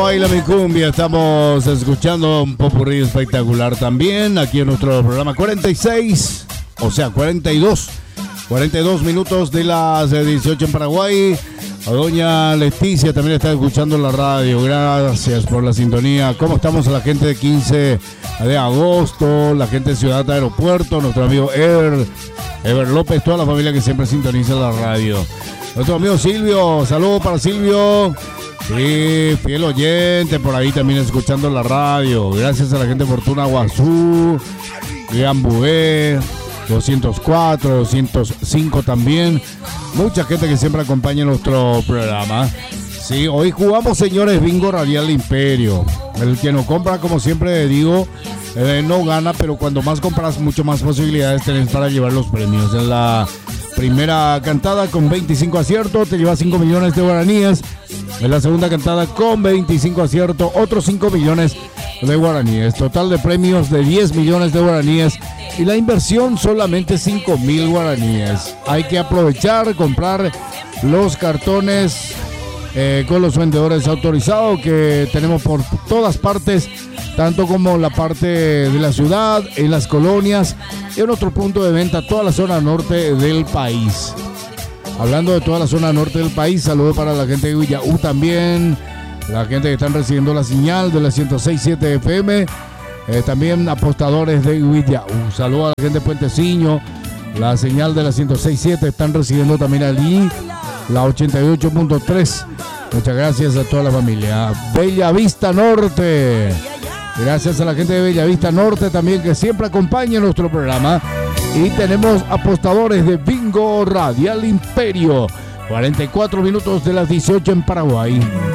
Baila mi cumbia, estamos escuchando un popurrí espectacular también aquí en nuestro programa 42 minutos de las 18 en Paraguay. A doña Leticia también está escuchando la radio, gracias por la sintonía. ¿Cómo estamos a la gente de 15 de agosto, la gente de Ciudad Aeropuerto, nuestro amigo Ever López, toda la familia que siempre sintoniza la radio? Nuestro amigo Silvio, saludos para Silvio. Sí, fiel oyente, por ahí también escuchando la radio. Gracias a la gente de Fortuna Guazú, Gambúe, 204, 205 también. Mucha gente que siempre acompaña nuestro programa. Sí, hoy jugamos, señores, Bingo Radial Imperio. El que no compra, como siempre digo, no gana, pero cuando más compras, mucho más posibilidades tenés para llevar los premios. En la primera cantada con 25 aciertos, te llevas 5 millones de guaraníes. En la segunda cantada con 25 aciertos, otros 5 millones de guaraníes. Total de premios de 10 millones de guaraníes. Y la inversión solamente 5.000 guaraníes. Hay que aprovechar, comprar los cartones con los vendedores autorizados que tenemos por todas partes, tanto como la parte de la ciudad, en las colonias y en otro punto de venta, toda la zona norte del país. Hablando de toda la zona norte del país, saludos para la gente de Villaú también, la gente que están recibiendo la señal de la 106.7 FM, también apostadores de Villaú. Saludos a la gente de Puenteciño, la señal de la 106.7 están recibiendo también allí, la 88.3. Muchas gracias a toda la familia. Bellavista Norte. Gracias a la gente de Bellavista Norte también que siempre acompaña nuestro programa. Y tenemos apostadores de Bingo Radial Imperio. 44 minutos de las 18 en Paraguay.